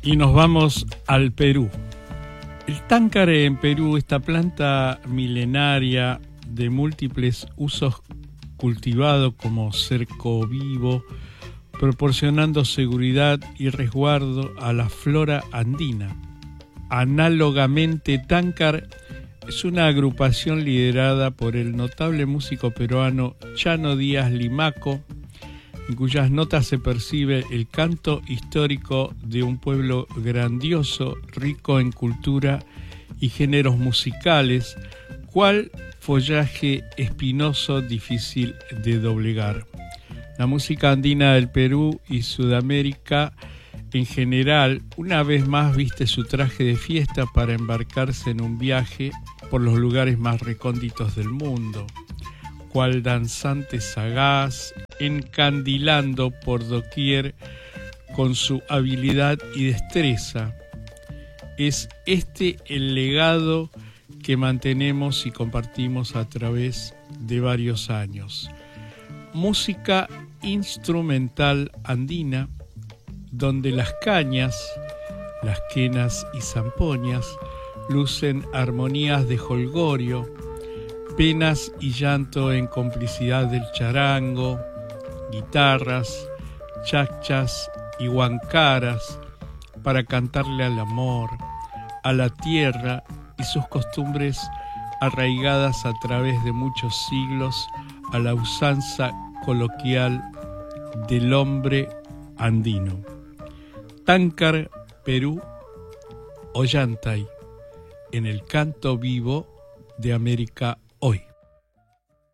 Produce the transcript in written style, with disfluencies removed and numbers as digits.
Y nos vamos al Perú. El táncar en Perú, esta planta milenaria de múltiples usos, cultivado como cerco vivo, proporcionando seguridad y resguardo a la flora andina. Análogamente, Táncar es una agrupación liderada por el notable músico peruano Chano Díaz Limaco, en cuyas notas se percibe el canto histórico de un pueblo grandioso, rico en cultura y géneros musicales, cual follaje espinoso difícil de doblegar. La música andina del Perú y Sudamérica en general, una vez más viste su traje de fiesta para embarcarse en un viaje por los lugares más recónditos del mundo, cual danzante sagaz, encandilando por doquier con su habilidad y destreza. Es este el legado que mantenemos y compartimos a través de varios años. Música instrumental andina, donde las cañas, las quenas y zampoñas lucen armonías de jolgorio, penas y llanto en complicidad del charango, guitarras, chachas y huancaras para cantarle al amor, a la tierra y sus costumbres arraigadas a través de muchos siglos a la usanza coloquial del hombre andino. Táncar, Perú, Ollantay, en el canto vivo de América hoy.